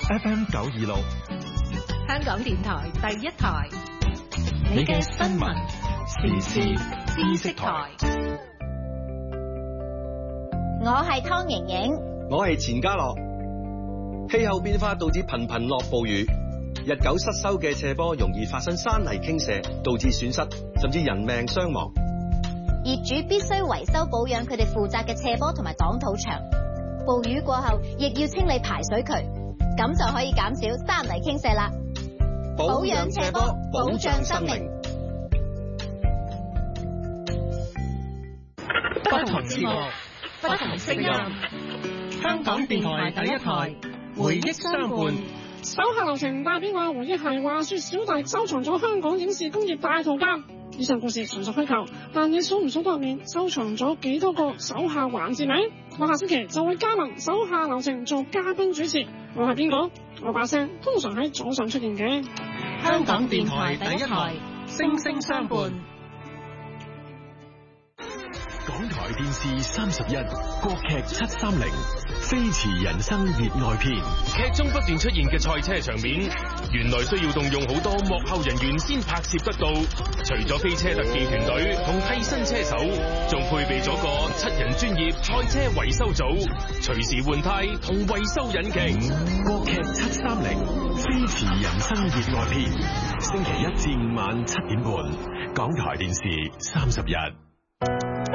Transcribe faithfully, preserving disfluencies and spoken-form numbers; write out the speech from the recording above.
F M 九二六， 香港電台第一台， 你嘅新聞時事知識台。 我係湯盈盈， 我係錢家樂。氣候變化導致頻頻落暴雨，日久失修嘅斜坡容易發生山泥傾瀉，導致損失甚至人命傷亡。 業主必須維修保養佢哋負責嘅斜坡同埋擋土牆。暴雨過後，亦要清理排水渠，咁就可以減少山泥傾瀉啦。保養斜坡，保障生命。 不同節目，不同聲音。香港電台第一台，回憶相伴。 手下留情代表話回憶係話說小弟收藏咗香港影視工業大圖鑑。以上故事純屬虛構，但你數唔數得入面收藏咗幾多個手下環節呢？我下星期就會加盟手下留情做嘉賓主持。我係邊個？我把聲通常喺早上出現嘅。 香港電台第一台，聲聲相伴。 港台電視三十一，國劇七三零，飛馳人生熱愛篇。 劇中不斷出現嘅賽車場面，原來需要動用好多幕後人員先拍攝得到。除咗飛車特技團隊同替身車手，仲配備咗個七人專業賽車維修組，隨時換胎同維修引擎。 國劇七三零，飛馳人生熱愛篇，星期一至五晚七點半，港台電視三十一。